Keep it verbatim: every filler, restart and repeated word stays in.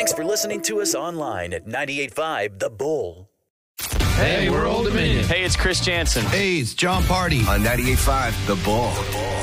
Thanks for listening to us online at ninety-eight point five The Bull. Hey, we're Old Dominion. Hey, it's Chris Jansen. Hey, it's John Party. On ninety-eight point five The Bull. The Bull.